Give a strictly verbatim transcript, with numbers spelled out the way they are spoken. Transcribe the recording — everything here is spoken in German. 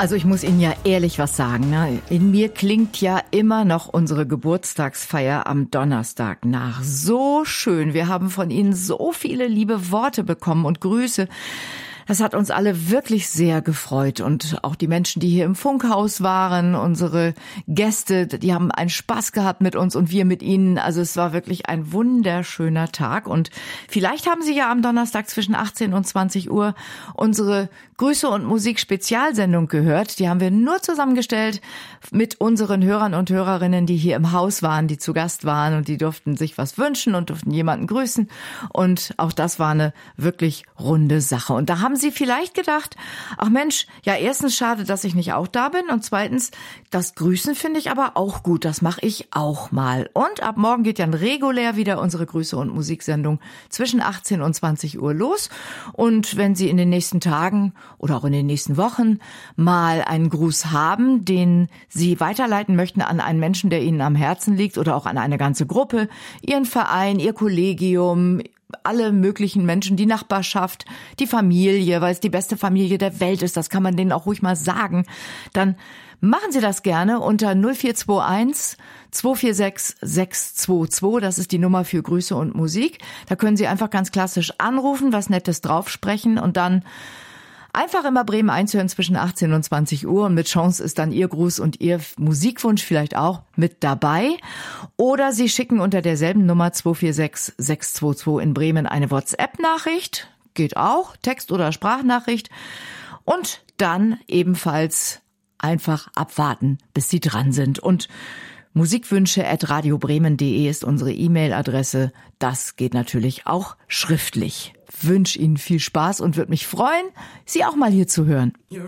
Also ich muss Ihnen ja ehrlich was sagen, ne? In mir klingt ja immer noch unsere Geburtstagsfeier am Donnerstag nach. So schön. Wir haben von Ihnen so viele liebe Worte bekommen und Grüße. Das hat uns alle wirklich sehr gefreut und auch die Menschen, die hier im Funkhaus waren, unsere Gäste, die haben einen Spaß gehabt mit uns und wir mit ihnen. Also es war wirklich ein wunderschöner Tag und vielleicht haben Sie ja am Donnerstag zwischen achtzehn und zwanzig Uhr unsere Grüße und Musik Spezialsendung gehört. Die haben wir nur zusammengestellt mit unseren Hörern und Hörerinnen, die hier im Haus waren, die zu Gast waren und die durften sich was wünschen und durften jemanden grüßen und auch das war eine wirklich runde Sache. Und da haben Sie vielleicht gedacht, ach Mensch, ja erstens schade, dass ich nicht auch da bin und zweitens, das Grüßen finde ich aber auch gut, das mache ich auch mal. Und ab morgen geht dann regulär wieder unsere Grüße und Musiksendung zwischen achtzehn und zwanzig Uhr los und wenn Sie in den nächsten Tagen oder auch in den nächsten Wochen mal einen Gruß haben, den Sie weiterleiten möchten an einen Menschen, der Ihnen am Herzen liegt oder auch an eine ganze Gruppe, Ihren Verein, Ihr Kollegium, alle möglichen Menschen, die Nachbarschaft, die Familie, weil es die beste Familie der Welt ist, das kann man denen auch ruhig mal sagen, dann machen Sie das gerne unter null vier zwei eins zwei vier sechs sechs zwei zwei, das ist die Nummer für Grüße und Musik. Da können Sie einfach ganz klassisch anrufen, was Nettes draufsprechen und dann einfach immer Bremen eins hören zwischen achtzehn und zwanzig Uhr und mit Chance ist dann Ihr Gruß und Ihr Musikwunsch vielleicht auch mit dabei. Oder Sie schicken unter derselben Nummer zwei vier sechs sechs zwei zwei in Bremen eine WhatsApp-Nachricht, geht auch, Text- oder Sprachnachricht und dann ebenfalls einfach abwarten, bis Sie dran sind. Und musikwünsche at radiobremen punkt de ist unsere E-Mail-Adresse. Das geht natürlich auch schriftlich. Wünsche Ihnen viel Spaß und würde mich freuen, Sie auch mal hier zu hören.